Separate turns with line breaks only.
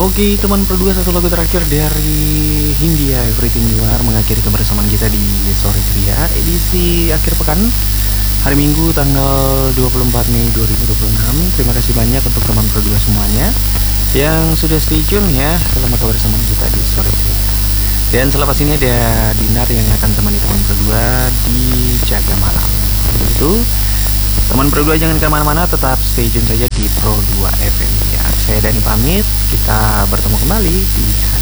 Oke teman Pro 2, satu lagu terakhir dari Hindia Everything You Are mengakhiri kebersamaan kita di Sore Ceria edisi akhir pekan hari Minggu tanggal 24 Mei 2026. Terima kasih banyak untuk teman Pro 2 semuanya yang sudah stay tune ya dalam kebersamaan kita di Sore Ceria. Dan selepas ini ada Dinar yang akan temani teman Pro 2 di Jaga Malam. Itu teman Pro 2 jangan kemana-mana, tetap stay tune saja di Pro 2 FM ya. Saya Dani pamit, kita bertemu kembali di hari